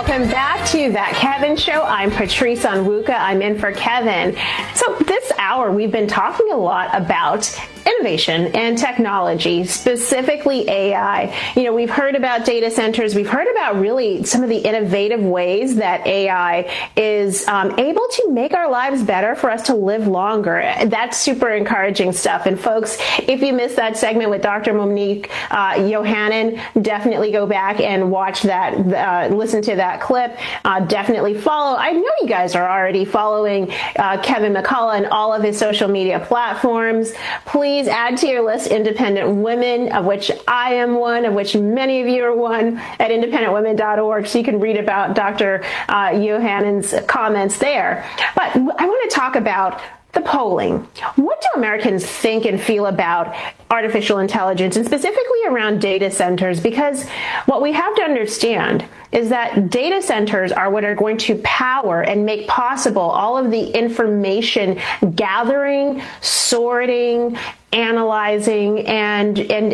Welcome back to That Kevin Show. I'm Patrice Onwuka. I'm in for Kevin. So this hour, we've been talking a lot about innovation and technology, specifically AI. You know, we've heard about data centers. We've heard about really some of the innovative ways that AI is able to make our lives better for us to live longer. That's super encouraging stuff. And folks, if you missed that segment with Dr. Monique Yohannan, definitely go back and watch that, listen to that clip. Definitely follow. I know you guys are already following Kevin McCullough and all of his social media platforms. Please add to your list Independent Women, of which I am one, of which many of you are one, at independentwomen.org, so you can read about Dr. Yohannan's comments there. But I want to talk about the polling. What do Americans think and feel about artificial intelligence, and specifically around data centers? Because what we have to understand is that data centers are what are going to power and make possible all of the information gathering, sorting, analyzing, and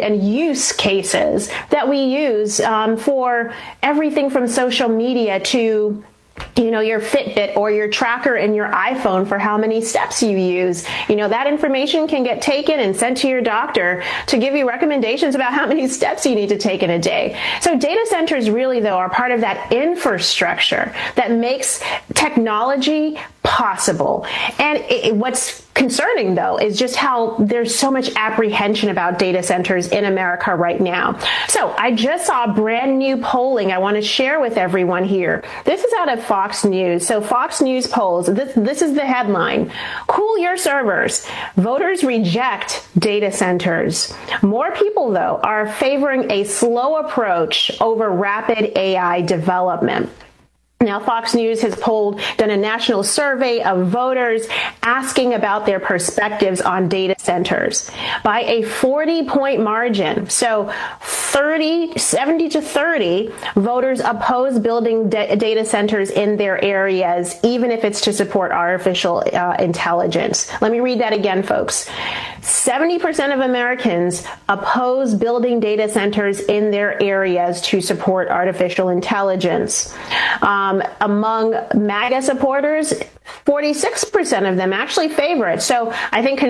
use cases that we use for everything from social media to your Fitbit or your tracker in your iPhone for how many steps you use. That information can get taken and sent to your doctor to give you recommendations about how many steps you need to take in a day. So data centers really, though, are part of that infrastructure that makes technology possible. And what's concerning, though, is just how there's so much apprehension about data centers in America right now. So I just saw brand new polling I want to share with everyone here. This is out of Fox News. So Fox News polls, this is the headline: cool your servers. Voters reject data centers. More people, though, are favoring a slow approach over rapid AI development. Now, Fox News has done a national survey of voters asking about their perspectives on data centers by a 40-point margin. So 70 to 30, voters oppose building data centers in their areas, even if it's to support artificial intelligence. Let me read that again, folks. 70% of Americans oppose building data centers in their areas to support artificial intelligence. Among MAGA supporters, 46% of them actually favor it. So I think